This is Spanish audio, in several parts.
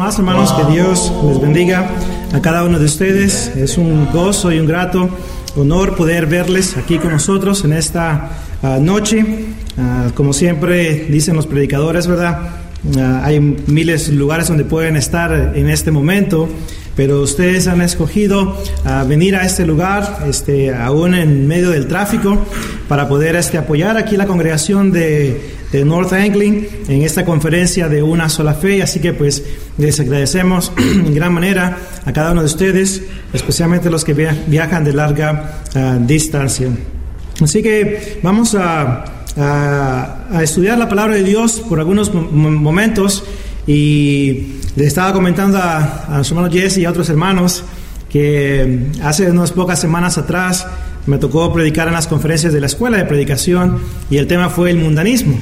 más, hermanos, que Dios les bendiga a cada uno de ustedes. Es un gozo y un grato honor poder verles aquí con nosotros en esta noche. Como siempre dicen los predicadores, ¿verdad? Hay miles de lugares donde pueden estar en este momento, pero ustedes han escogido venir a este lugar, aún en medio del tráfico, para poder apoyar aquí la congregación de North Angling en esta conferencia de una sola fe. Así que pues les agradecemos en gran manera a cada uno de ustedes, especialmente los que viajan de larga distancia. Así que vamos a estudiar la palabra de Dios por algunos momentos. Y le estaba comentando a su hermano Jesse y a otros hermanos que hace unas pocas semanas atrás me tocó predicar en las conferencias de la escuela de predicación y el tema fue el mundanismo.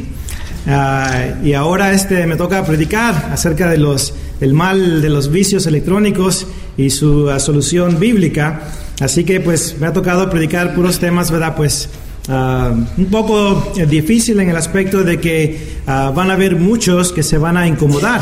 Y ahora me toca predicar acerca del mal de los vicios electrónicos y su solución bíblica. Así que pues me ha tocado predicar puros temas, ¿verdad? Pues un poco difícil en el aspecto de que van a haber muchos que se van a incomodar.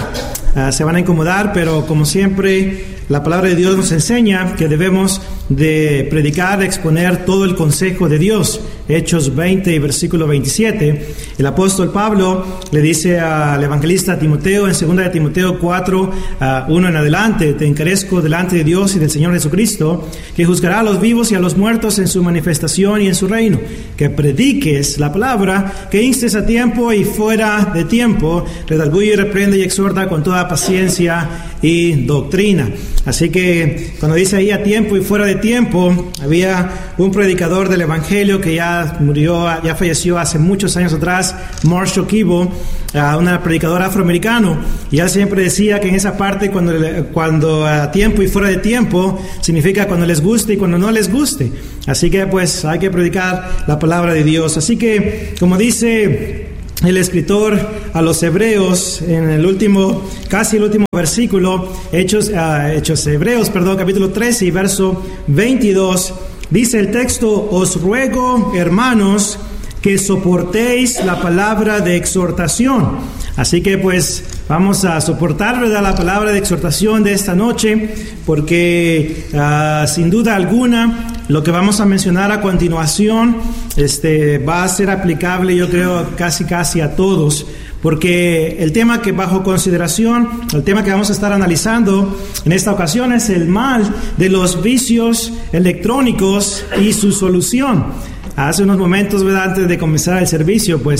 Pero como siempre la palabra de Dios nos enseña que debemos de predicar, exponer todo el consejo de Dios. Hechos 20 y versículo 27, el apóstol Pablo le dice al evangelista Timoteo en 2 de Timoteo 4, 1 en adelante: te encarezco delante de Dios y del Señor Jesucristo, que juzgará a los vivos y a los muertos en su manifestación y en su reino, que prediques la palabra, que instes a tiempo y fuera de tiempo, redarguye, reprende y exhorta con toda paciencia y doctrina. Así que cuando dice ahí a tiempo y fuera de tiempo, había un predicador del evangelio que ya falleció hace muchos años atrás, Marshall Kibo, una predicadora afroamericano, y él siempre decía que en esa parte cuando a tiempo y fuera de tiempo significa cuando les guste y cuando no les guste. Así que pues hay que predicar la palabra de Dios. Así que como dice el escritor a los Hebreos en casi el último versículo, Hebreos, capítulo 13 y verso 22, dice el texto: os ruego, hermanos, que soportéis la palabra de exhortación. Así que pues vamos a soportar, ¿verdad?, la palabra de exhortación de esta noche, porque sin duda alguna lo que vamos a mencionar a continuación va a ser aplicable, yo creo, casi a todos, porque el tema que bajo consideración, el tema que vamos a estar analizando en esta ocasión es el mal de los vicios electrónicos y su solución. Hace unos momentos, ¿verdad?, antes de comenzar el servicio, pues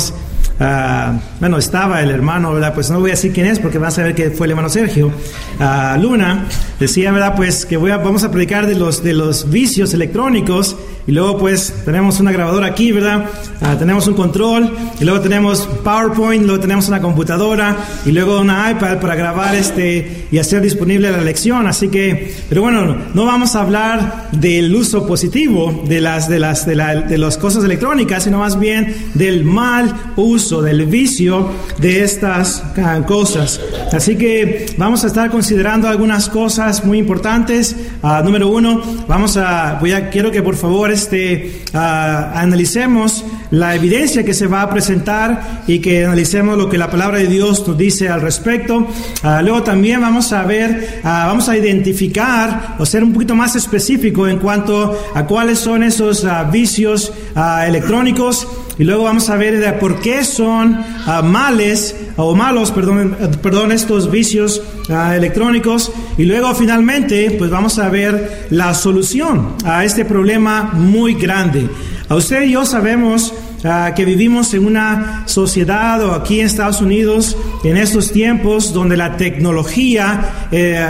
estaba el hermano, ¿verdad? Pues no voy a decir quién es porque van a saber que fue el hermano Sergio Luna. Decía, ¿verdad?, pues que vamos a predicar de los vicios electrónicos. Y luego pues tenemos una grabadora aquí, ¿verdad? Tenemos un control, y luego tenemos PowerPoint, luego tenemos una computadora, y luego una iPad para grabar y hacer disponible la lección. Así que, pero bueno, no vamos a hablar del uso positivo de las cosas electrónicas, sino más bien del mal uso, del vicio de estas cosas. Así que vamos a estar considerando algunas cosas muy importantes. Número uno, quiero que por favor analicemos la evidencia que se va a presentar y que analicemos lo que la palabra de Dios nos dice al respecto. Luego también vamos a identificar o ser un poquito más específico en cuanto a cuáles son esos vicios electrónicos. Y luego vamos a ver por qué son malos, estos vicios electrónicos. Y luego finalmente pues vamos a ver la solución a este problema muy grande. A usted y yo sabemos que vivimos en una sociedad, o aquí en Estados Unidos, en estos tiempos donde la tecnología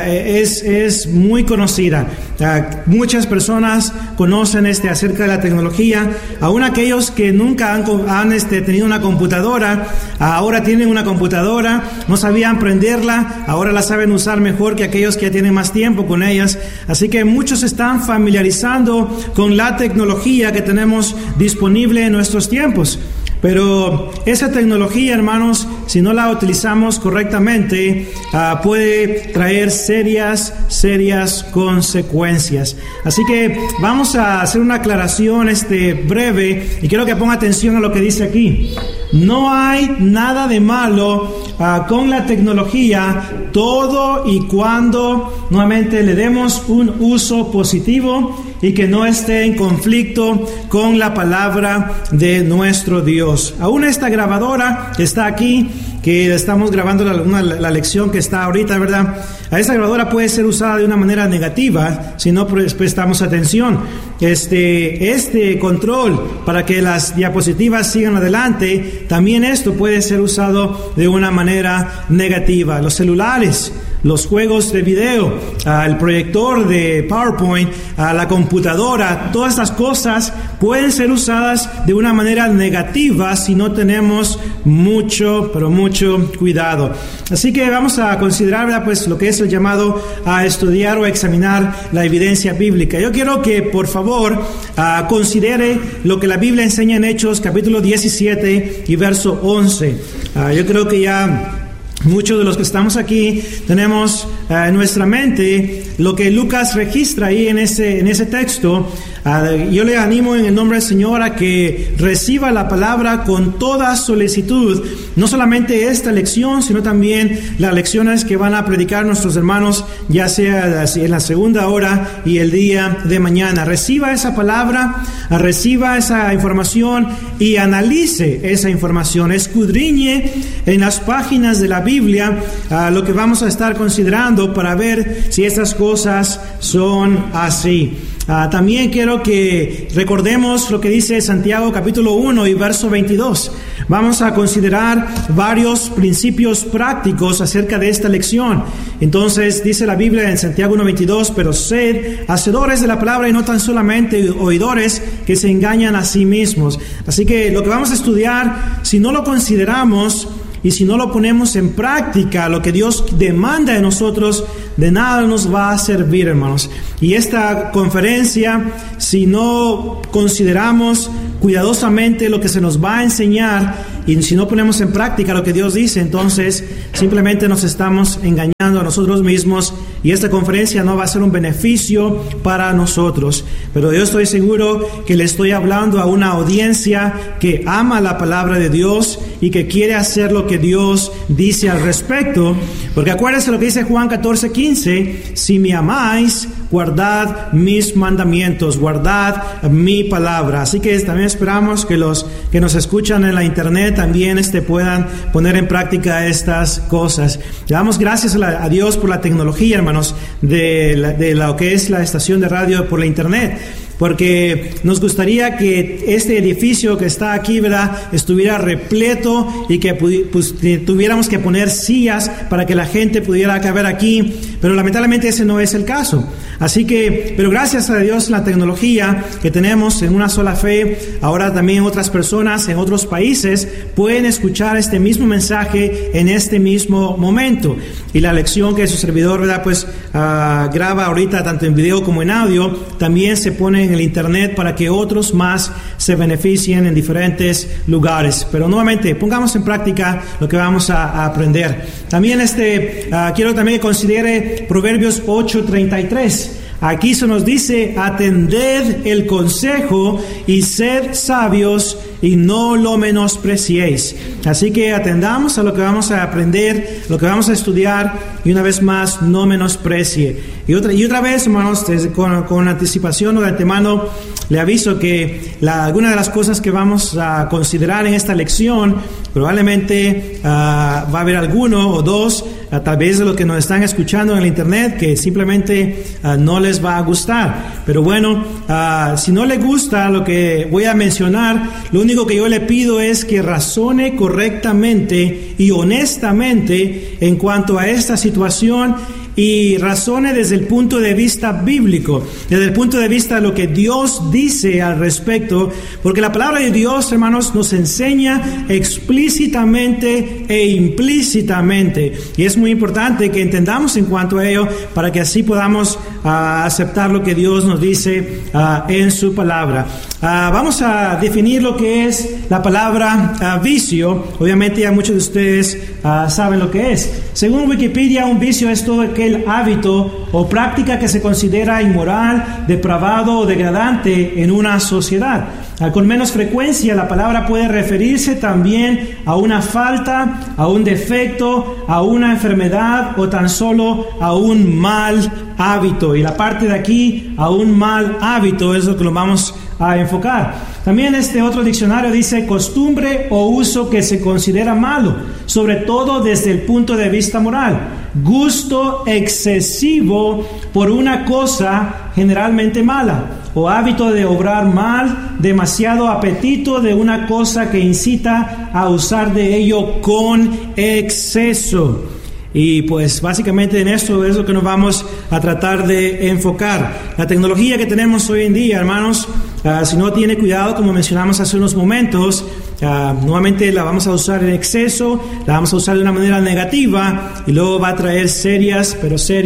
es muy conocida. Muchas personas conocen acerca de la tecnología. Aún aquellos que nunca han tenido una computadora, ahora tienen una computadora, no sabían prenderla, ahora la saben usar mejor que aquellos que ya tienen más tiempo con ellas. Así que muchos se están familiarizando con la tecnología que tenemos disponible en nuestros tiempos. Pero esa tecnología, hermanos, si no la utilizamos correctamente, puede traer serias consecuencias. Así que vamos a hacer una aclaración breve, y quiero que ponga atención a lo que dice aquí. no hay nada de malo con la tecnología, todo y cuando nuevamente le demos un uso positivo y que no esté en conflicto con la palabra de nuestro Dios. Aún esta grabadora que está aquí, que estamos grabando la lección que está ahorita, ¿verdad? A esta grabadora puede ser usada de una manera negativa si no prestamos atención. Este control para que las diapositivas sigan adelante, también esto puede ser usado de una manera negativa. Los celulares, los juegos de video, el proyector de PowerPoint, la computadora, todas estas cosas pueden ser usadas de una manera negativa si no tenemos mucho cuidado. Así que vamos a considerar, ¿verdad?, pues lo que es el llamado a estudiar o examinar la evidencia bíblica. Yo quiero que por favor considere lo que la Biblia enseña en Hechos capítulo 17 y verso 11. Yo creo que ya muchos de los que estamos aquí tenemos en nuestra mente lo que Lucas registra ahí en ese texto. Yo le animo en el nombre del Señor a que reciba la palabra con toda solicitud, no solamente esta lección, sino también las lecciones que van a predicar nuestros hermanos, ya sea en la segunda hora y el día de mañana. Reciba esa palabra, reciba esa información y analice esa información, escudriñe en las páginas de la Biblia lo que vamos a estar considerando para ver si estas cosas son así. También quiero que recordemos lo que dice Santiago capítulo 1 y verso 22. Vamos a considerar varios principios prácticos acerca de esta lección. Entonces dice la Biblia en Santiago 1:22, pero sed hacedores de la palabra y no tan solamente oidores que se engañan a sí mismos. Así que lo que vamos a estudiar, si no lo consideramos y si no lo ponemos en práctica, lo que Dios demanda de nosotros, de nada nos va a servir, hermanos. Y esta conferencia, si no consideramos cuidadosamente lo que se nos va a enseñar y si no ponemos en práctica lo que Dios dice, entonces simplemente nos estamos engañando a nosotros mismos y esta conferencia no va a ser un beneficio para nosotros. Pero yo estoy seguro que le estoy hablando a una audiencia que ama la palabra de Dios y que quiere hacer lo que Dios dice al respecto. Porque acuérdense lo que dice Juan 14:15, si me amáis, guardad mis mandamientos, guardad mi palabra. Así que también esperamos que los que nos escuchan en la internet también puedan poner en práctica estas cosas. Le damos gracias a Dios por la tecnología, hermanos, de lo que es la estación de radio por la internet. Porque nos gustaría que este edificio que está aquí, ¿verdad?, estuviera repleto y que tuviéramos que poner sillas para que la gente pudiera caber aquí, pero lamentablemente ese no es el caso. Así que, pero gracias a Dios la tecnología que tenemos en Una Sola Fe, ahora también otras personas en otros países pueden escuchar este mismo mensaje en este mismo momento. Y la lección que su servidor, ¿verdad?, pues graba ahorita tanto en video como en audio, también se pone en el internet para que otros más se beneficien en diferentes lugares. Pero nuevamente, pongamos en práctica lo que vamos a aprender. También quiero también que considere Proverbios 8:33. Aquí se nos dice, atended el consejo y sed sabios y no lo menospreciéis. Así que atendamos a lo que vamos a aprender, lo que vamos a estudiar, y una vez más, no menosprecie. Y otra vez, hermanos, con anticipación o de antemano, le aviso que alguna de las cosas que vamos a considerar en esta lección, probablemente va a haber alguno o dos, tal vez de los que nos están escuchando en el internet, que simplemente no les va a gustar. Pero bueno, si no le gusta lo que voy a mencionar, lo único que yo le pido es que razone correctamente y honestamente en cuanto a esta situación y razone desde el punto de vista bíblico, desde el punto de vista de lo que Dios dice al respecto, porque la palabra de Dios, hermanos, nos enseña explícitamente e implícitamente, y es muy importante que entendamos en cuanto a ello para que así podamos aceptar lo que Dios nos dice en su palabra. Vamos a definir lo que es la palabra vicio. Obviamente ya muchos de ustedes saben lo que es. Según Wikipedia, un vicio es todo aquel hábito o práctica que se considera inmoral, depravado o degradante en una sociedad. Con menos frecuencia, la palabra puede referirse también a una falta, a un defecto, a una enfermedad o tan solo a un mal hábito. Y la parte de aquí, a un mal hábito, es lo que lo vamos a enfocar. También este otro diccionario dice costumbre o uso que se considera malo, sobre todo desde el punto de vista moral. Gusto excesivo por una cosa generalmente mala, o hábito de obrar mal, demasiado apetito de una cosa que incita a usar de ello con exceso. Y pues básicamente en esto es lo que nos vamos a tratar de enfocar. La tecnología que tenemos hoy en día, hermanos, si no tiene cuidado, como mencionamos hace unos momentos, nuevamente la vamos a usar en exceso, la vamos a usar de una manera negativa y luego va a traer serias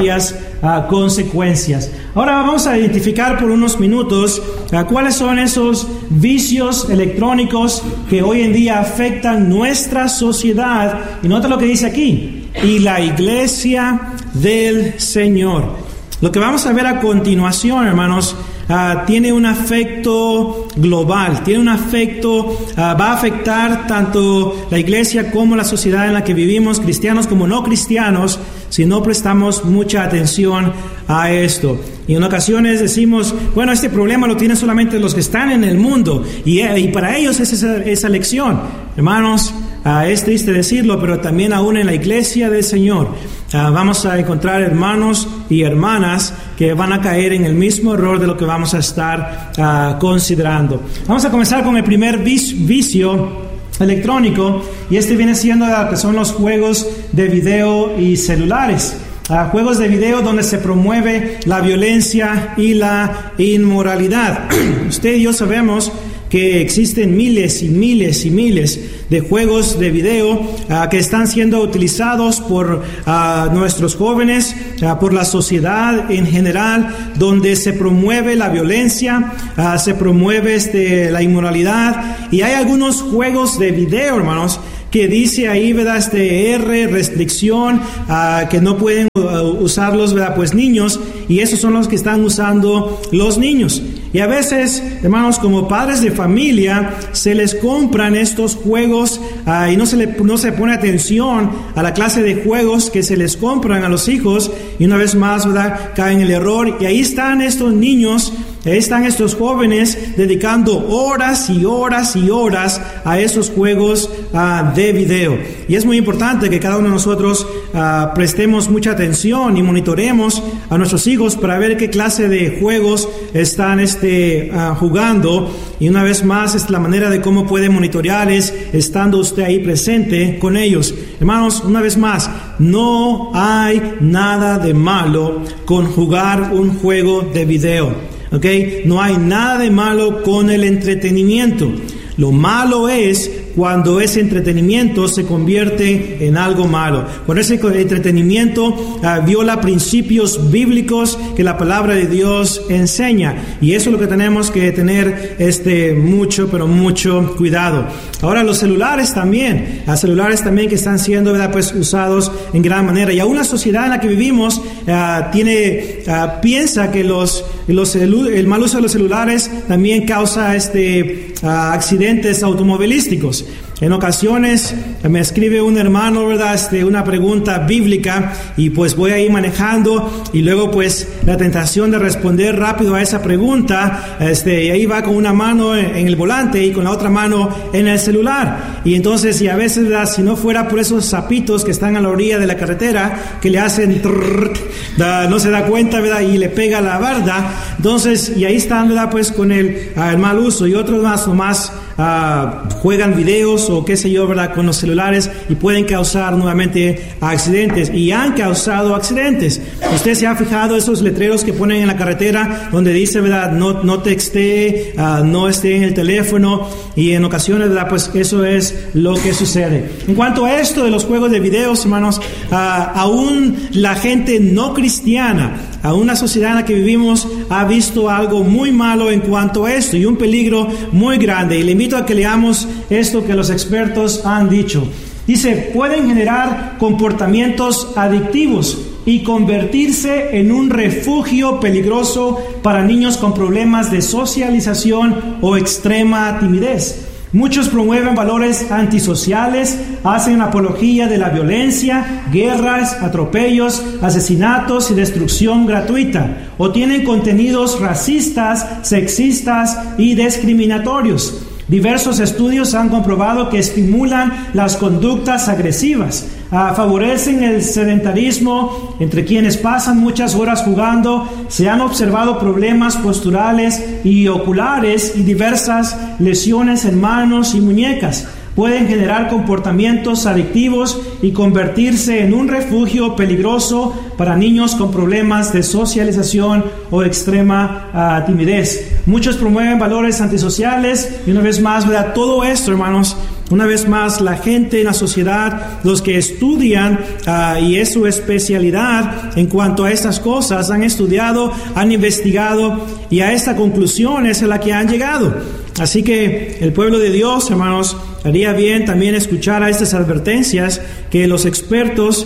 consecuencias. Ahora vamos a identificar por unos minutos cuáles son esos vicios electrónicos que hoy en día afectan nuestra sociedad. Y nota lo que dice aquí: y la iglesia del Señor. Lo que vamos a ver a continuación, hermanos, tiene un afecto global, tiene un afecto, va a afectar tanto la iglesia como la sociedad en la que vivimos, cristianos como no cristianos, si no prestamos mucha atención a esto. Y en ocasiones decimos, bueno, este problema lo tienen solamente los que están en el mundo, y para ellos es esa lección. Hermanos, es triste decirlo, pero también aún en la iglesia del Señor vamos a encontrar hermanos y hermanas que van a caer en el mismo error de lo que vamos a estar considerando. Vamos a comenzar con el primer vicio electrónico, y este viene siendo que son los juegos de video y celulares. Juegos de video donde se promueve la violencia y la inmoralidad. Usted y yo sabemos que existen miles y miles y miles de juegos de video que están siendo utilizados por nuestros jóvenes, por la sociedad en general, donde se promueve la violencia, se promueve la inmoralidad. Y hay algunos juegos de video, hermanos, que dice ahí, ¿verdad? Restricción, que no pueden usarlos, ¿verdad? Pues niños, y esos son los que están usando los niños. Y a veces, hermanos, como padres de familia, se les compran estos juegos y no se pone atención a la clase de juegos que se les compran a los hijos, y una vez más, ¿verdad? Caen en el error, y ahí están estos niños, ahí están estos jóvenes dedicando horas y horas y horas a esos juegos de video. Y es muy importante que cada uno de nosotros prestemos mucha atención y monitoremos a nuestros hijos para ver qué clase de juegos están jugando. Y una vez más, es la manera de cómo puede monitorearles estando usted ahí presente con ellos. Hermanos, una vez más, no hay nada de malo con jugar un juego de video. ¿Okay? No hay nada de malo con el entretenimiento. Lo malo es cuando ese entretenimiento se convierte en algo malo. Cuando ese entretenimiento viola principios bíblicos que la palabra de Dios enseña. Y eso es lo que tenemos que tener mucho, pero mucho cuidado. Ahora los celulares también. Los celulares también que están siendo, ¿verdad? Pues usados en gran manera. Y aún la sociedad en la que vivimos piensa que el mal uso de los celulares también causa accidentes automovilísticos. En ocasiones me escribe un hermano, ¿verdad? Una pregunta bíblica, y pues voy ahí manejando, y luego pues la tentación de responder rápido a esa pregunta, y ahí va con una mano en el volante y con la otra mano en el celular. Y entonces, y a veces, ¿verdad? Si no fuera por esos sapitos que están a la orilla de la carretera, que le hacen no se da cuenta, ¿verdad? Y le pega la barda. Entonces, y ahí están, ¿verdad? Pues con el mal uso. Y otros más juegan videos o qué sé yo, ¿verdad? Con los celulares, y pueden causar nuevamente accidentes, y han causado accidentes. Usted se ha fijado esos letreros que ponen en la carretera donde dice, ¿verdad? No textee, no esté en el teléfono, y en ocasiones, ¿verdad? Pues eso es lo que sucede. En cuanto a esto de los juegos de videos, hermanos, aún la gente no cristiana, aún la sociedad en la que vivimos, ha visto algo muy malo en cuanto a esto, y un peligro muy grande. Y le invito a que leamos esto que los expertos han dicho. Dice, pueden generar comportamientos adictivos y convertirse en un refugio peligroso para niños con problemas de socialización o extrema timidez. Muchos promueven valores antisociales, hacen apología de la violencia, guerras, atropellos, asesinatos y destrucción gratuita, o tienen contenidos racistas, sexistas y discriminatorios. Diversos estudios han comprobado que estimulan las conductas agresivas, favorecen el sedentarismo entre quienes pasan muchas horas jugando. Se han observado problemas posturales y oculares y diversas lesiones en manos y muñecas. Pueden generar comportamientos adictivos y convertirse en un refugio peligroso para niños con problemas de socialización o extrema timidez. Muchos promueven valores antisociales y una vez más, ¿verdad? Todo esto, hermanos, una vez más, la gente en la sociedad, los que estudian y es su especialidad en cuanto a estas cosas, han estudiado, han investigado y a esta conclusión es a la que han llegado. Así que el pueblo de Dios, hermanos, haría bien también escuchar a estas advertencias que los expertos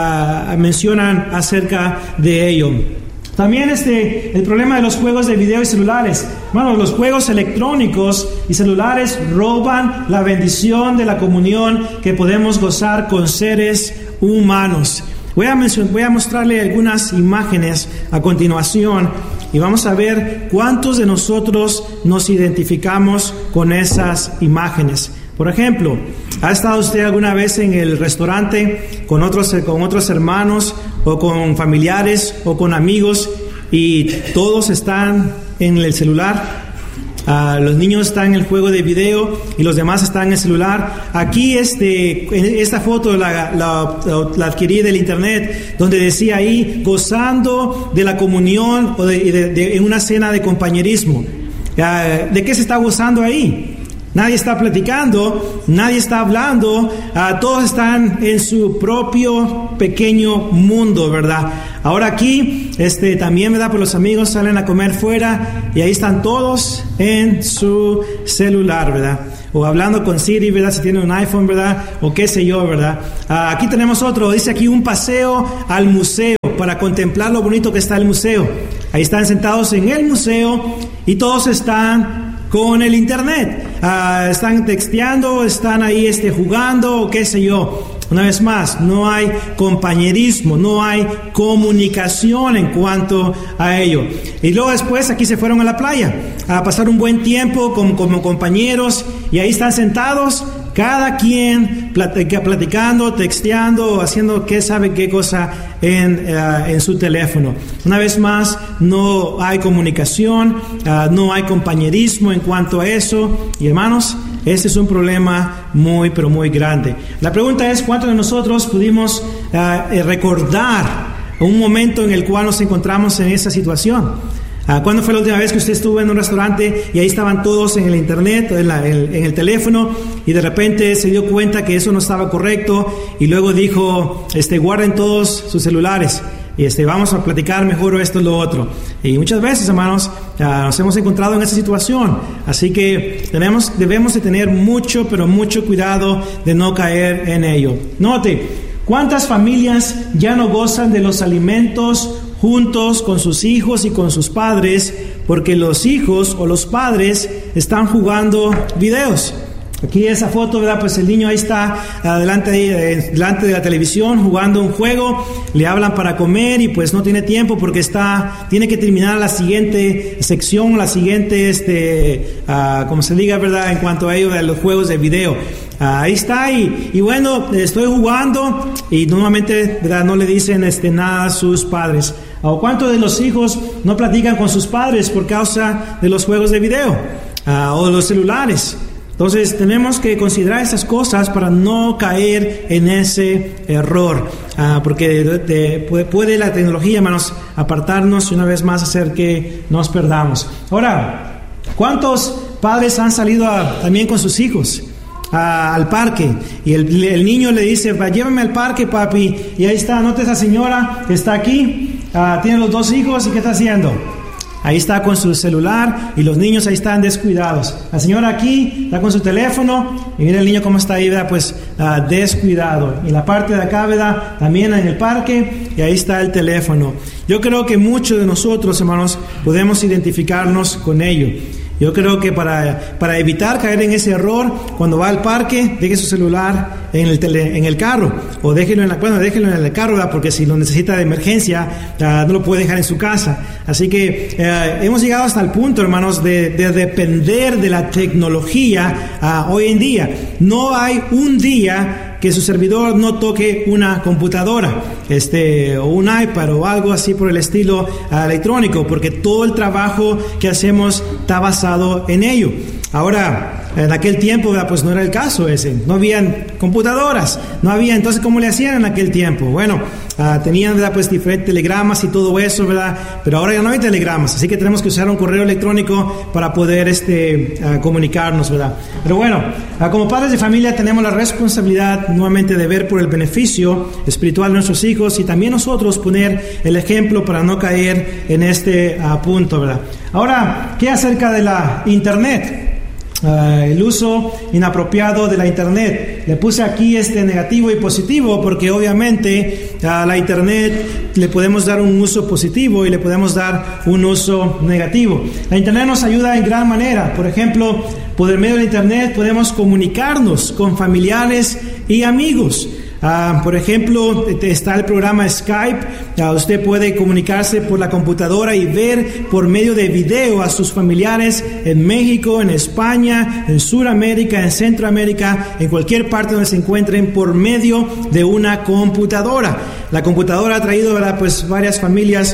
mencionan acerca de ello. También el problema de los juegos de video y celulares. Bueno, los juegos electrónicos y celulares roban la bendición de la comunión que podemos gozar con seres humanos. Voy a mostrarle algunas imágenes a continuación y vamos a ver cuántos de nosotros nos identificamos con esas imágenes. Por ejemplo, ¿ha estado usted alguna vez en el restaurante con otros hermanos o con familiares o con amigos y todos están en el celular? Los niños están en el juego de video y los demás están en el celular. Aquí esta foto la adquirí del internet, donde decía ahí, gozando de la comunión o en una cena de compañerismo. ¿De qué se está gozando ahí? Nadie está platicando, nadie está hablando, todos están en su propio pequeño mundo, ¿verdad? Ahora aquí, también, ¿verdad? Pues los amigos salen a comer fuera y ahí están todos en su celular, ¿verdad? O hablando con Siri, ¿verdad? Si tienen un iPhone, ¿verdad? O qué sé yo, ¿verdad? Aquí tenemos otro, dice aquí un paseo al museo para contemplar lo bonito que está el museo. Ahí están sentados en el museo y todos están con el internet, están texteando, están ahí jugando o qué sé yo. Una vez más, no hay compañerismo, no hay comunicación en cuanto a ello. Y luego después aquí se fueron a la playa a pasar un buen tiempo como compañeros y ahí están sentados, cada quien platicando, texteando, haciendo qué sabe qué cosa en su teléfono. Una vez más, no hay comunicación, no hay compañerismo en cuanto a eso. Y hermanos, este es un problema muy, pero muy grande. La pregunta es, ¿cuántos de nosotros pudimos recordar un momento en el cual nos encontramos en esa situación? ¿Cuándo fue la última vez que usted estuvo en un restaurante y ahí estaban todos en el internet, en el teléfono, y de repente se dio cuenta que eso no estaba correcto y luego dijo, guarden todos sus celulares y vamos a platicar mejor esto o lo otro? Y muchas veces, hermanos, nos hemos encontrado en esa situación, así que debemos de tener mucho, pero mucho cuidado de no caer en ello. Note, ¿cuántas familias ya no gozan de los alimentos juntos con sus hijos y con sus padres porque los hijos o los padres están jugando videos? Aquí esa foto, ¿verdad? Pues el niño ahí está delante de la televisión jugando un juego, le hablan para comer y pues no tiene tiempo porque tiene que terminar la siguiente sección, la siguiente, como se diga, ¿verdad? En cuanto a ello de los juegos de video. Ahí está y bueno, estoy jugando y normalmente, ¿verdad? No le dicen nada a sus padres. ¿O cuántos de los hijos no platican con sus padres por causa de los juegos de video o de los celulares? Entonces tenemos que considerar esas cosas para no caer en ese error, porque puede la tecnología, hermanos, apartarnos y una vez más hacer que nos perdamos. Ahora, ¿cuántos padres han salido también con sus hijos al parque? Y el niño le dice, llévame al parque, papi, y ahí está, note esa señora que está aquí, tiene los dos hijos, ¿y qué está haciendo? ahí está con su celular y los niños ahí están descuidados. La señora aquí está con su teléfono y mira el niño cómo está ahí, ¿verdad? Pues descuidado. Y la parte de acá, ¿verdad? También en el parque y ahí está el teléfono. Yo creo que muchos de nosotros, hermanos, podemos identificarnos con ello. Yo creo que para evitar caer en ese error, cuando va al parque, deje su celular en el carro, o déjelo en el carro, ¿verdad? Porque si lo necesita de emergencia, no lo puede dejar en su casa. Así que hemos llegado hasta el punto, hermanos, de depender de la tecnología hoy en día. No hay un día que su servidor no toque una computadora, o un iPad o algo así por el estilo electrónico, porque todo el trabajo que hacemos está basado en ello. Ahora, en aquel tiempo, pues no era el caso ese, no habían computadoras, entonces ¿cómo le hacían en aquel tiempo? Bueno, tenían, ¿verdad? Pues diferentes telegramas y todo eso, ¿verdad? Pero ahora ya no hay telegramas, así que tenemos que usar un correo electrónico para poder comunicarnos, ¿verdad? Pero bueno, como padres de familia tenemos la responsabilidad nuevamente de ver por el beneficio espiritual de nuestros hijos y también nosotros poner el ejemplo para no caer en este punto, ¿verdad? Ahora, ¿qué acerca de la Internet? El uso inapropiado de la Internet. Le puse aquí negativo y positivo porque obviamente a la Internet le podemos dar un uso positivo y le podemos dar un uso negativo. La Internet nos ayuda en gran manera. Por ejemplo, por el medio de la Internet podemos comunicarnos con familiares y amigos. Por ejemplo, está el programa Skype. Usted puede comunicarse por la computadora y ver por medio de video a sus familiares en México, en España, en Sudamérica, en Centroamérica, en cualquier parte donde se encuentren por medio de una computadora. La computadora ha traído, ¿verdad? Pues varias familias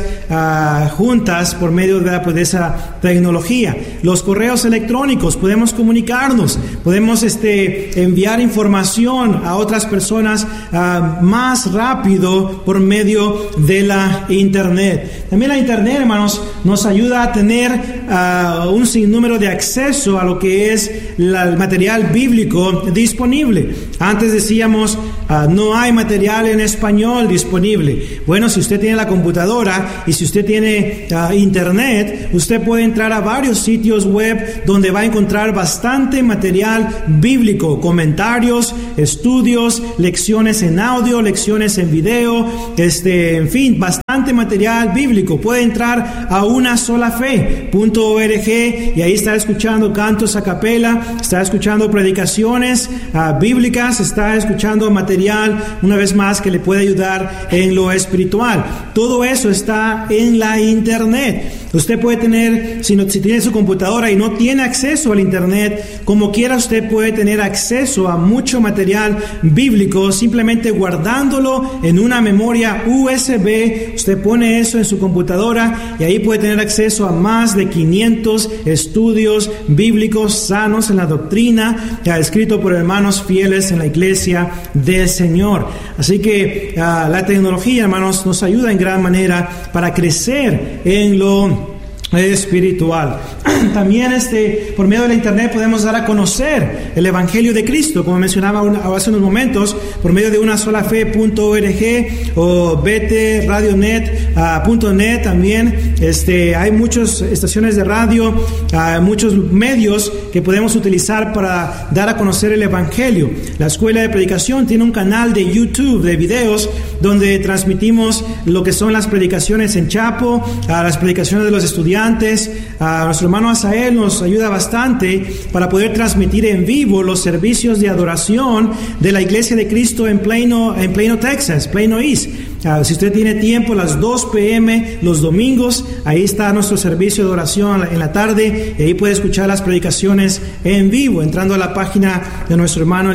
juntas por medio, ¿verdad? Pues de esa tecnología. Los correos electrónicos, podemos comunicarnos, podemos enviar información a otras personas más rápido por medio de la Internet. También la Internet, hermanos, nos ayuda a tener un sinnúmero de acceso a lo que es el material bíblico disponible. Antes decíamos, no hay material en español disponible. Bueno, si usted tiene la computadora y si usted tiene Internet, usted puede entrar a varios sitios web donde va a encontrar bastante material bíblico, comentarios, estudios, lecciones en audio, lecciones en video, en fin, bastante material bíblico. Puede entrar a unasolafe.org y ahí está escuchando cantos a capela, está escuchando predicaciones bíblicas, está escuchando material, una vez más, que le puede ayudar en lo espiritual. Todo eso está en la Internet. Usted puede tener, si tiene su computadora y no tiene acceso al Internet, como quiera usted puede tener acceso a mucho material bíblico simplemente guardándolo en una memoria USB. Usted pone eso en su computadora y ahí puede tener acceso a más de 500 estudios bíblicos sanos en la doctrina, escrito por hermanos fieles en la iglesia del Señor. Así que la tecnología, hermanos, nos ayuda en gran manera para crecer en lo espiritual. También por medio de la Internet podemos dar a conocer el Evangelio de Cristo, como mencionaba hace unos momentos, por medio de unasolafe.org o btradionet.net. También hay muchas estaciones de radio, muchos medios que podemos utilizar para dar a conocer el Evangelio. La Escuela de Predicación tiene un canal de YouTube de videos donde transmitimos lo que son las predicaciones en Chapo, las predicaciones de los estudiantes. Nuestro hermano Asael nos ayuda bastante para poder transmitir en vivo los servicios de adoración de la Iglesia de Cristo en Plano, Texas, Plano East. Si usted tiene tiempo, a las 2 p.m. los domingos, ahí está nuestro servicio de oración en la tarde, y ahí puede escuchar las predicaciones en vivo, entrando a la página de nuestro hermano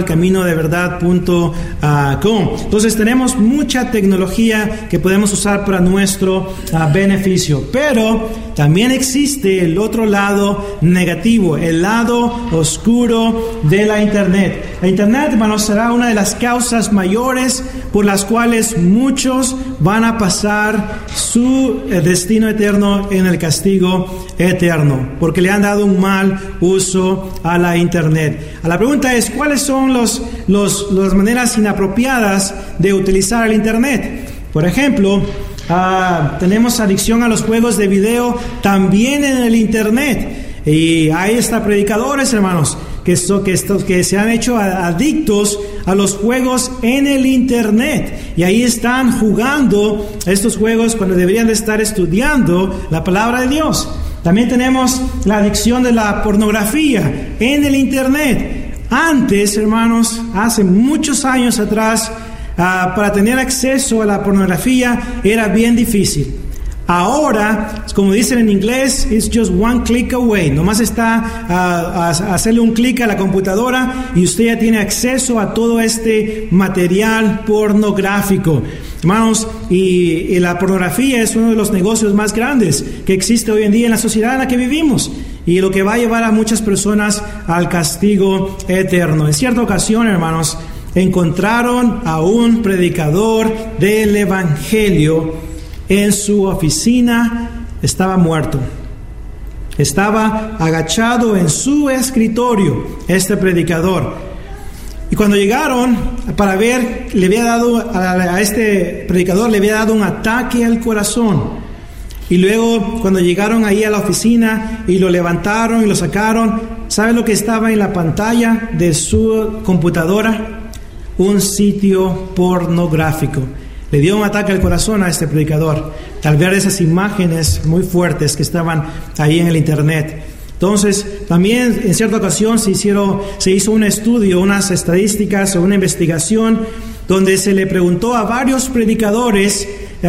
elcaminodeverdad.com. Entonces tenemos mucha tecnología que podemos usar para nuestro beneficio, pero también existe el otro lado negativo, el lado oscuro de la Internet. La Internet, hermanos, será una de las causas mayores por las cuales muchos van a pasar su destino eterno en el castigo eterno, porque le han dado un mal uso a la Internet. La pregunta es, ¿cuáles son las maneras inapropiadas de utilizar el Internet? Por ejemplo, tenemos adicción a los juegos de video también en el internet. Y hay hasta predicadores, hermanos, que se han hecho adictos a los juegos en el internet. Y ahí están jugando estos juegos cuando deberían de estar estudiando la palabra de Dios. También tenemos la adicción de la pornografía en el internet. Antes, hermanos, hace muchos años atrás, para tener acceso a la pornografía era bien difícil. Ahora, como dicen en inglés, it's just one click away. Nomás está a hacerle un clic a la computadora y usted ya tiene acceso a todo este material pornográfico. Hermanos, y la pornografía es uno de los negocios más grandes que existe hoy en día en la sociedad en la que vivimos, y lo que va a llevar a muchas personas al castigo eterno. En cierta ocasión, hermanos, encontraron a un predicador del evangelio en su oficina. Estaba muerto. Estaba agachado en su escritorio este predicador. Y cuando llegaron para ver, le había dado a este predicador, le había dado un ataque al corazón. Y luego cuando llegaron ahí a la oficina y lo levantaron y lo sacaron, ¿sabe lo que estaba en la pantalla de su computadora? Un sitio pornográfico. Le dio un ataque al corazón a este predicador al ver esas imágenes muy fuertes que estaban ahí en el internet. Entonces, también en cierta ocasión se hizo un estudio, unas estadísticas o una investigación donde se le preguntó a varios predicadores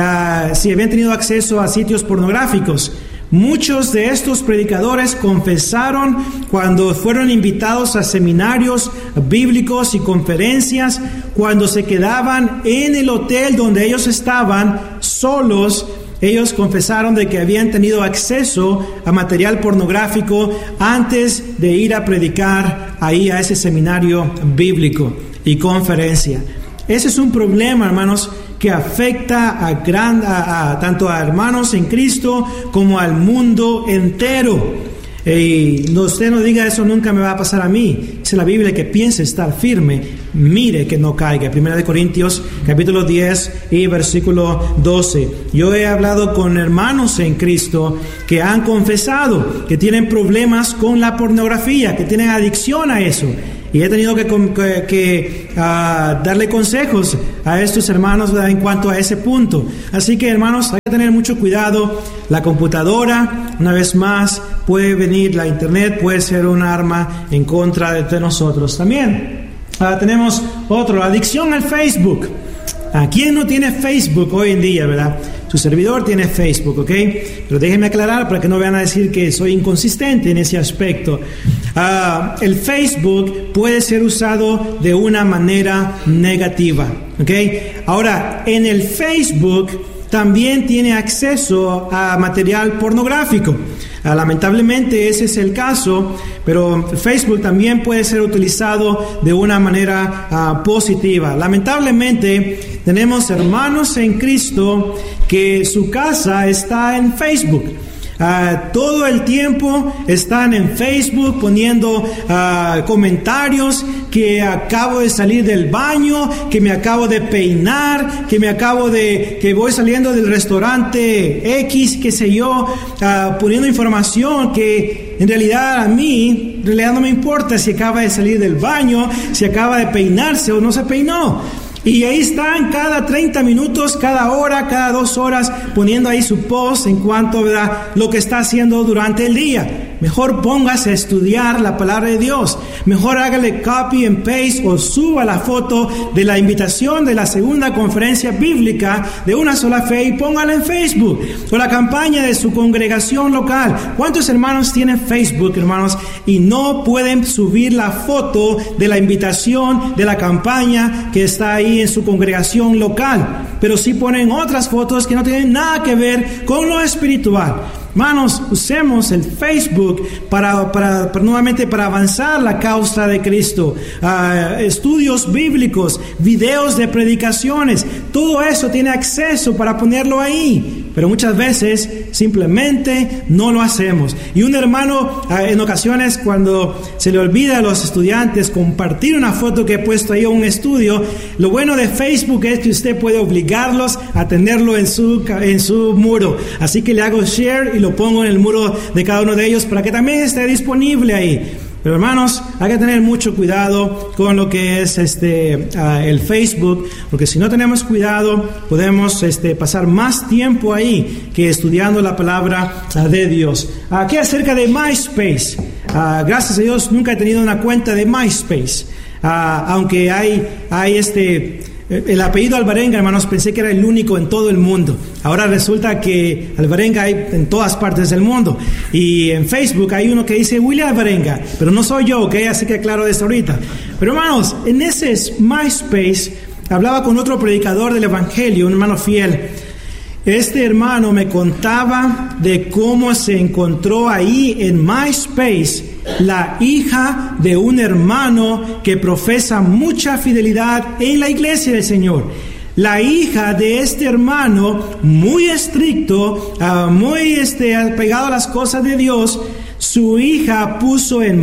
si habían tenido acceso a sitios pornográficos. Muchos de estos predicadores confesaron cuando fueron invitados a seminarios bíblicos y conferencias, cuando se quedaban en el hotel donde ellos estaban solos. Ellos confesaron de que habían tenido acceso a material pornográfico antes de ir a predicar ahí a ese seminario bíblico y conferencia. Ese es un problema, hermanos, que afecta tanto a hermanos en Cristo como al mundo entero. Y usted no diga eso nunca me va a pasar a mí. Dice la Biblia que piense estar firme, mire que no caiga. 1 Corintios capítulo 10 y versículo 12. Yo he hablado con hermanos en Cristo que han confesado que tienen problemas con la pornografía, que tienen adicción a eso. Y he tenido que darle consejos a estos hermanos en cuanto a ese punto. Así que, hermanos, hay que tener mucho cuidado. La computadora, una vez más, puede venir, la internet puede ser un arma en contra de nosotros. También tenemos otro, adicción al Facebook. ¿Quién no tiene Facebook hoy en día, verdad? Su servidor tiene Facebook, ¿ok? Pero déjenme aclarar para que no vayan a decir que soy inconsistente en ese aspecto. El Facebook puede ser usado de una manera negativa, ¿ok? Ahora, en el Facebook también tiene acceso a material pornográfico. Lamentablemente ese es el caso, pero Facebook también puede ser utilizado de una manera positiva. Lamentablemente tenemos hermanos en Cristo que su casa está en Facebook. Todo el tiempo están en Facebook poniendo comentarios que acabo de salir del baño, que me acabo de peinar, que voy saliendo del restaurante X, qué sé yo, poniendo información que en realidad en realidad no me importa si acaba de salir del baño, si acaba de peinarse o no se peinó. Y ahí están cada 30 minutos, cada hora, cada 2 horas poniendo ahí su post en cuanto a lo que está haciendo durante el día. Mejor póngase a estudiar la palabra de Dios. Mejor hágale copy and paste o suba la foto de la invitación de la segunda conferencia bíblica de Una Sola Fe y póngala en Facebook. O la campaña de su congregación local. ¿Cuántos hermanos tienen Facebook, hermanos, y no pueden subir la foto de la invitación de la campaña que está ahí en su congregación local? Pero sí ponen otras fotos que no tienen nada que ver con lo espiritual. Hermanos, usemos el Facebook nuevamente para avanzar la causa de Cristo. Estudios bíblicos, videos de predicaciones, todo eso tiene acceso para ponerlo ahí. pero muchas veces simplemente no lo hacemos. Y un hermano, en ocasiones, cuando se le olvida a los estudiantes compartir una foto que he puesto ahí en un estudio, lo bueno de Facebook es que usted puede obligarlos a tenerlo en su muro. Así que le hago share y lo pongo en el muro de cada uno de ellos para que también esté disponible ahí. Pero hermanos, hay que tener mucho cuidado con lo que es el Facebook, porque si no tenemos cuidado, podemos pasar más tiempo ahí que estudiando la palabra de Dios. ¿Qué acerca de MySpace? Gracias a Dios nunca he tenido una cuenta de MySpace. Aunque hay el apellido Alvarenga, hermanos, pensé que era el único en todo el mundo. Ahora resulta que Alvarenga hay en todas partes del mundo. Y en Facebook hay uno que dice William Alvarenga, pero no soy yo, ¿ok? Así que aclaro esto ahorita. Pero hermanos, en ese MySpace hablaba con otro predicador del Evangelio, un hermano fiel. Este hermano me contaba de cómo se encontró ahí en MySpace la hija de un hermano que profesa mucha fidelidad en la iglesia del Señor. La hija de este hermano, muy estricto, muy apegado a las cosas de Dios, su hija puso en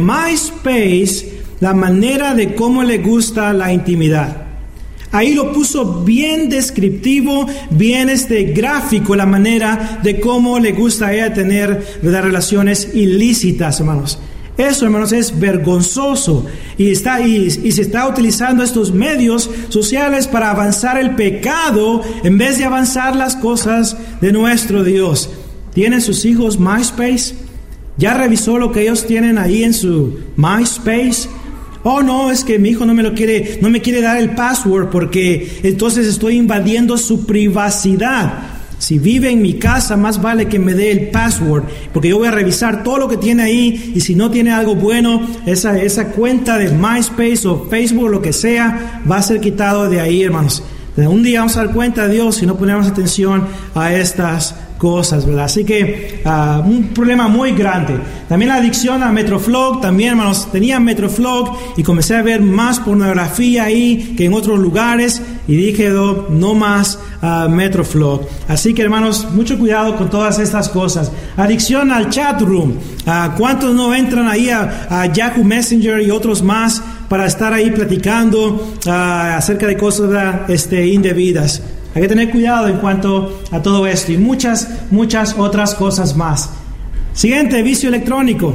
MySpace la manera de cómo le gusta la intimidad. Ahí lo puso bien descriptivo, bien gráfico, la manera de cómo le gusta a ella tener, ¿verdad?, relaciones ilícitas, hermanos. Eso, hermanos, es vergonzoso y se está utilizando estos medios sociales para avanzar el pecado en vez de avanzar las cosas de nuestro Dios. ¿Tienen sus hijos MySpace? ¿Ya revisó lo que ellos tienen ahí en su MySpace? Oh, no, es que mi hijo no me quiere dar el password porque entonces estoy invadiendo su privacidad. Si vive en mi casa, más vale que me dé el password, porque yo voy a revisar todo lo que tiene ahí, y si no tiene algo bueno, esa cuenta de MySpace o Facebook, lo que sea, va a ser quitado de ahí, hermanos. Un día vamos a dar cuenta de Dios si no ponemos atención a estas cosas, ¿verdad? Así que un problema muy grande. También la adicción a Metroflog, también, hermanos, tenía Metroflog y comencé a ver más pornografía ahí que en otros lugares y dije, no más Metroflog. Así que, hermanos, mucho cuidado con todas estas cosas. Adicción al chat room. ¿Cuántos no entran ahí a Yahoo Messenger y otros más para estar ahí platicando acerca de cosas indebidas? Hay que tener cuidado en cuanto a todo esto y muchas otras cosas más. Siguiente, vicio electrónico.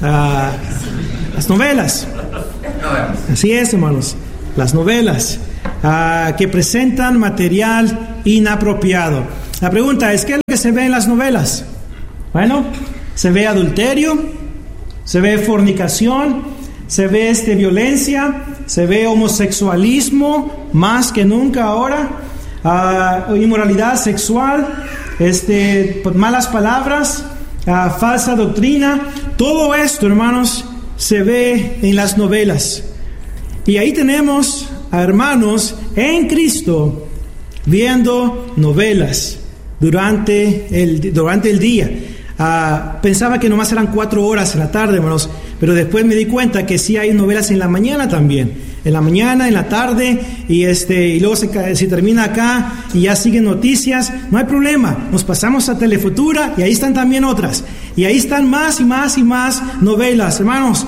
Las novelas. Así es, hermanos. Las novelas que presentan material inapropiado. La pregunta es, ¿qué es lo que se ve en las novelas? Bueno, se ve adulterio, se ve fornicación, se ve violencia, se ve homosexualismo, más que nunca ahora. Inmoralidad sexual, malas palabras, falsa doctrina. Todo esto, hermanos, se ve en las novelas. Y ahí tenemos a hermanos en Cristo viendo novelas durante el día. Pensaba que nomás eran 4 horas en la tarde, hermanos, pero después me di cuenta que sí hay novelas en la mañana también. En la mañana, en la tarde, y luego se termina acá y ya siguen noticias. No hay problema, nos pasamos a Telefutura y ahí están también otras. Y ahí están más y más y más novelas, hermanos.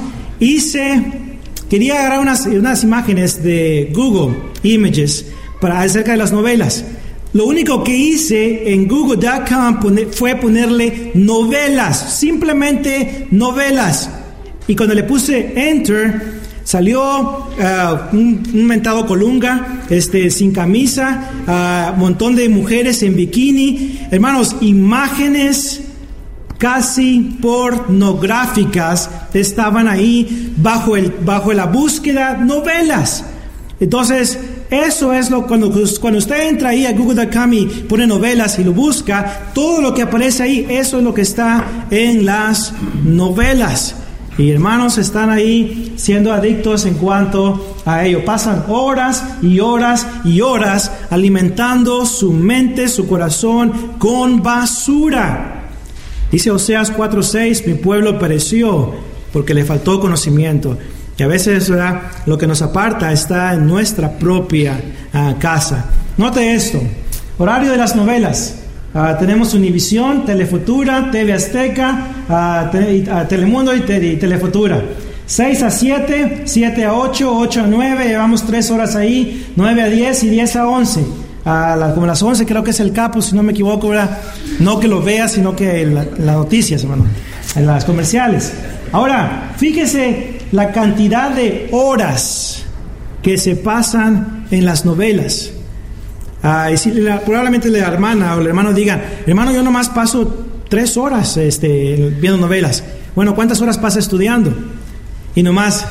Quería agarrar unas imágenes de Google Images acerca de las novelas. Lo único que hice en google.com fue ponerle novelas, simplemente novelas. Y cuando le puse Enter, salió un mentado Colunga, sin camisa, montón de mujeres en bikini. Hermanos, imágenes casi pornográficas estaban ahí bajo la búsqueda novelas. Entonces, eso es cuando usted entra ahí a google.com y pone novelas y lo busca, todo lo que aparece ahí, eso es lo que está en las novelas. Y hermanos están ahí siendo adictos en cuanto a ello. Pasan horas y horas y horas alimentando su mente, su corazón con basura. Dice Oseas 4:6, mi pueblo pereció porque le faltó conocimiento. Y a veces, ¿verdad?, lo que nos aparta está en nuestra propia casa. Note esto, horario de las novelas. tenemos Univisión, Telefutura, TV Azteca, Telemundo y Telefutura. 6 a 7, 7 a 8, 8 a 9, llevamos 3 horas ahí, 9 a 10 y 10 a 11. Como las 11 creo que es el capo, si no me equivoco, ¿verdad? No que lo veas, sino que las noticias, hermano, en las comerciales. Ahora, fíjese la cantidad de horas que se pasan en las novelas. Y si probablemente la hermana o el hermano digan, hermano, yo nomás paso 3 horas viendo novelas. Bueno, ¿cuántas horas pasa estudiando? Y nomás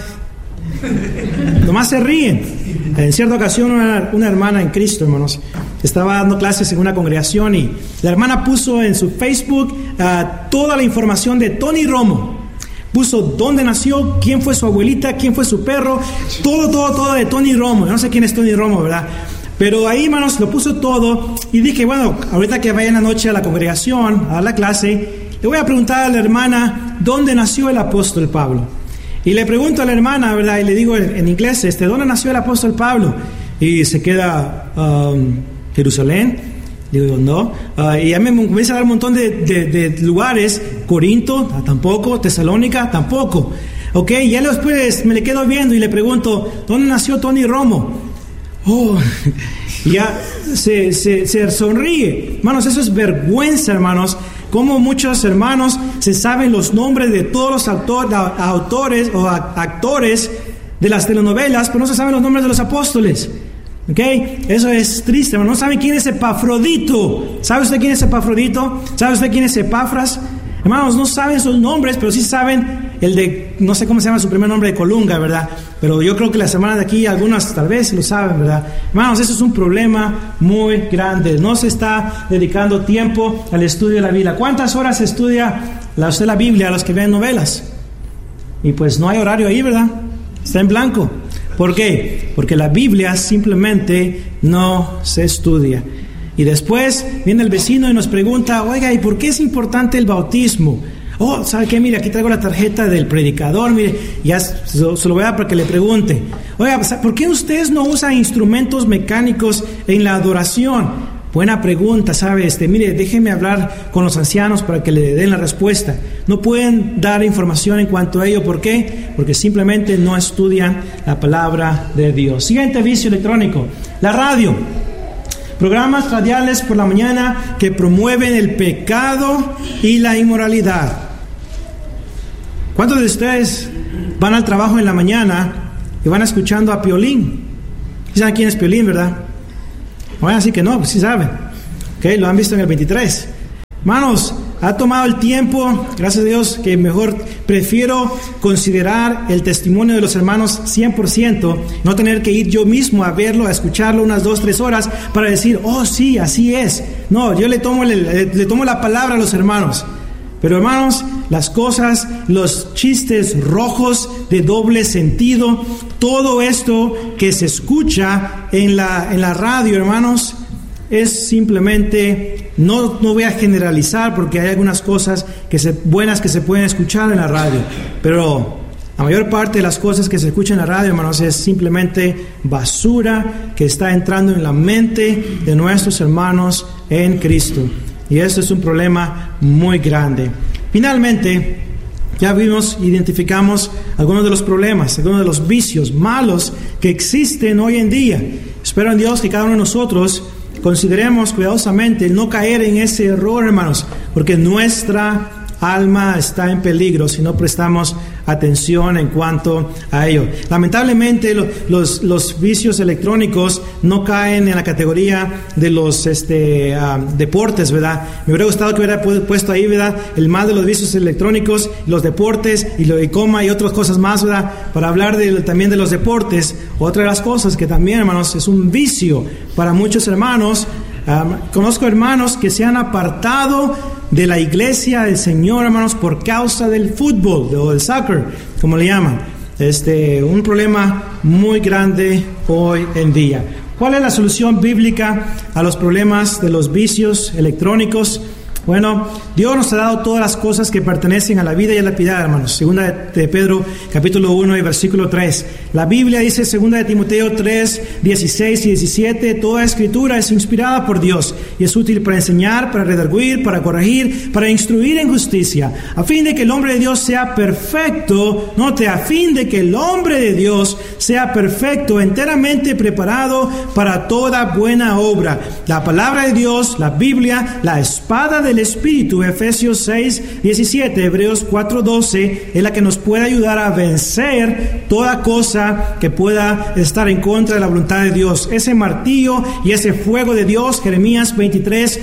se ríen. En cierta ocasión una hermana en Cristo, hermanos, estaba dando clases en una congregación y la hermana puso en su Facebook toda la información de Tony Romo. Puso dónde nació, quién fue su abuelita, quién fue su perro, todo de Tony Romo. Yo no sé quién es Tony Romo, ¿verdad? Pero ahí, hermanos, lo puso todo y dije, bueno, ahorita que vaya en la noche a la congregación, a la clase, le voy a preguntar a la hermana dónde nació el apóstol Pablo. Y le pregunto a la hermana, ¿verdad? Y le digo en inglés, ¿dónde nació el apóstol Pablo? Y se queda, Jerusalén. Digo, no. Y ya me comienza a dar un montón de lugares. Corinto, tampoco. Tesalónica, tampoco. Ok, y ya después me le quedo viendo y le pregunto, ¿dónde nació Tony Romo? Oh, ya se sonríe. Hermanos, eso es vergüenza, hermanos. Como muchos hermanos se saben los nombres de todos los autores o actores de las telenovelas, pero no se saben los nombres de los apóstoles. ¿Ok? Eso es triste, hermano. No saben quién es Epafrodito. ¿Sabe usted quién es Epafrodito? ¿Sabe usted quién es Epafras? Hermanos, no saben sus nombres, pero sí saben el de, no sé cómo se llama su primer nombre, de Colunga, ¿verdad? Pero yo creo que las hermanas de aquí, algunas tal vez lo saben, ¿verdad? Hermanos, eso es un problema muy grande. No se está dedicando tiempo al estudio de la Biblia. ¿Cuántas horas estudia usted la Biblia a los que ven novelas? Y pues no hay horario ahí, ¿verdad? Está en blanco. ¿Por qué? Porque la Biblia simplemente no se estudia. Y después viene el vecino y nos pregunta, oiga, ¿y por qué es importante el bautismo? Oh, ¿sabe qué? Mire, aquí traigo la tarjeta del predicador, mire, ya se lo voy a dar para que le pregunte. Oiga, ¿por qué ustedes no usan instrumentos mecánicos en la adoración? Buena pregunta, ¿sabe? Mire, déjeme hablar con los ancianos para que le den la respuesta. No pueden dar información en cuanto a ello. ¿Por qué? Porque simplemente no estudian la palabra de Dios. Siguiente vicio electrónico, la radio. Programas radiales por la mañana que promueven el pecado y la inmoralidad. ¿Cuántos de ustedes van al trabajo en la mañana y van escuchando a Piolín? ¿Saben quién es Piolín, verdad? Bueno, así que no, pues sí saben. Okay, lo han visto en el 23. Hermanos, ha tomado el tiempo, gracias a Dios, que mejor prefiero considerar el testimonio de los hermanos 100%, no tener que ir yo mismo a verlo, a escucharlo unas 2-3 horas para decir, oh sí, así es. No, yo le tomo la palabra a los hermanos. Pero hermanos, las cosas, los chistes rojos de doble sentido, todo esto que se escucha en la radio, hermanos, es simplemente, no voy a generalizar porque hay algunas cosas buenas que se pueden escuchar en la radio, pero la mayor parte de las cosas que se escuchan en la radio, hermanos, es simplemente basura que está entrando en la mente de nuestros hermanos en Cristo. Y esto es un problema muy grande. Finalmente, ya identificamos algunos de los problemas, algunos de los vicios malos que existen hoy en día. Espero en Dios que cada uno de nosotros consideremos cuidadosamente el no caer en ese error, hermanos, porque nuestra alma está en peligro si no prestamos atención en cuanto a ello. Lamentablemente los vicios electrónicos no caen en la categoría de los deportes, ¿verdad? Me hubiera gustado que hubiera puesto ahí, ¿verdad?, el mal de los vicios electrónicos, los deportes y coma y otras cosas más, ¿verdad?, para hablar también de los deportes. Otra de las cosas que también, hermanos, es un vicio para muchos hermanos. Conozco hermanos que se han apartado de la iglesia del Señor, hermanos, por causa del fútbol o del soccer, como le llaman. Un problema muy grande hoy en día. ¿Cuál es la solución bíblica a los problemas de los vicios electrónicos? Bueno, Dios nos ha dado todas las cosas que pertenecen a la vida y a la piedad, hermanos. Segunda de Pedro, capítulo 1 y versículo 3. La Biblia dice, segunda de Timoteo 3, 16 y 17, toda escritura es inspirada por Dios y es útil para enseñar, para redarguir, para corregir, para instruir en justicia, a fin de que el hombre de Dios sea perfecto, note, a fin de que el hombre de Dios sea perfecto, enteramente preparado para toda buena obra. La palabra de Dios, la Biblia, la espada del Espíritu, Efesios 6, 17, Hebreos 4, 12, es la que nos puede ayudar a vencer toda cosa que pueda estar en contra de la voluntad de Dios. Ese martillo y ese fuego de Dios, Jeremías 23,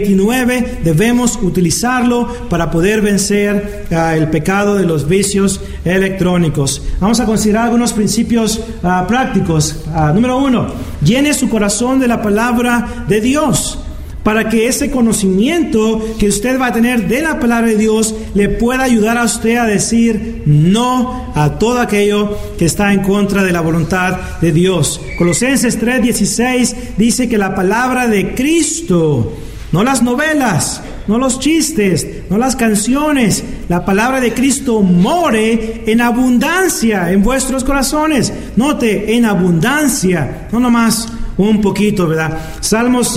29, debemos utilizarlo para poder vencer el pecado de los vicios electrónicos. Vamos a considerar algunos principios prácticos. Número 1, llene su corazón de la palabra de Dios, para que ese conocimiento que usted va a tener de la palabra de Dios le pueda ayudar a usted a decir no a todo aquello que está en contra de la voluntad de Dios. Colosenses 3:16 dice que la palabra de Cristo, no las novelas, no los chistes, no las canciones, la palabra de Cristo more en abundancia en vuestros corazones. Note, en abundancia, no nomás un poquito, ¿verdad? Salmos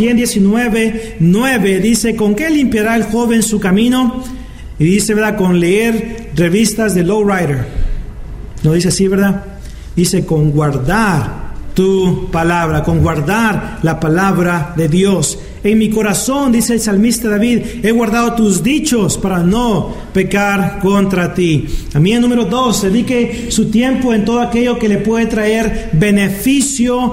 119, 9 dice, ¿con qué limpiará el joven su camino? Y dice, ¿verdad? Con leer revistas de lowrider. No dice así, ¿verdad? Dice, con guardar tu palabra, con guardar la palabra de Dios. En mi corazón, dice el salmista David, he guardado tus dichos para no pecar contra ti. También número 2, dedique su tiempo en todo aquello que le puede traer beneficio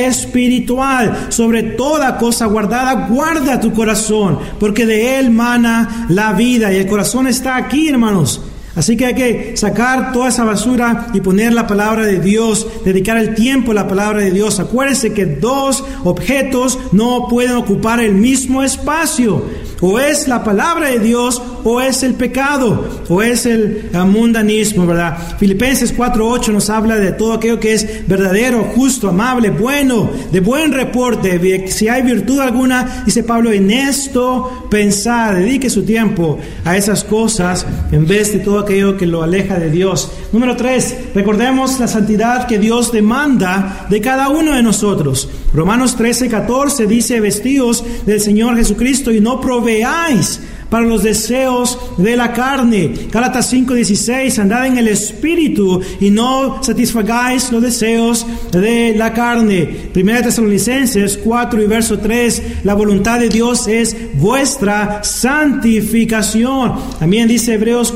espiritual. Sobre toda cosa guardada, guarda tu corazón, porque de él mana la vida. Y el corazón está aquí, hermanos. Así que hay que sacar toda esa basura y poner la palabra de Dios, dedicar el tiempo a la palabra de Dios. Acuérdense que dos objetos no pueden ocupar el mismo espacio. O es la palabra de Dios, o es el pecado, o es el mundanismo, ¿verdad? Filipenses 4:8 nos habla de todo aquello que es verdadero, justo, amable, bueno, de buen reporte. Si hay virtud alguna, dice Pablo, en esto pensad. Dedique su tiempo a esas cosas en vez de todo aquello que lo aleja de Dios. Número 3, recordemos la santidad que Dios demanda de cada uno de nosotros. Romanos 13:14 dice, vestíos del Señor Jesucristo y no proveáis para los deseos de la carne. Gálatas 5:16, andad en el Espíritu y no satisfagáis los deseos de la carne. Primera Tesalonicenses 4 y verso 3, la voluntad de Dios es vuestra santificación. También dice Hebreos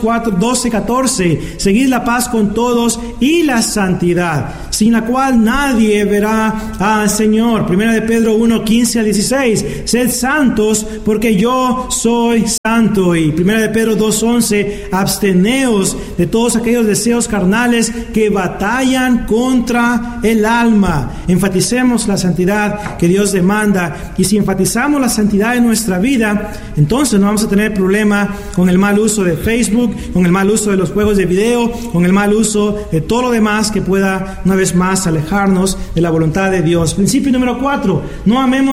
12:14, seguid la paz con todos y la santidad, sin la cual nadie verá al Señor. Primera de Pedro 1:15 al 16, sed santos porque yo soy santo. Y Primera de Pedro 2:11, absteneos de todos aquellos deseos carnales que batallan contra el alma. Enfaticemos la santidad que Dios demanda, y si enfatizamos la santidad en nuestra vida, entonces no vamos a tener problema con el mal uso de Facebook, con el mal uso de los juegos de video, con el mal uso de todo lo demás que pueda una vez más alejarnos de la voluntad de Dios. Principio número 4, no amemos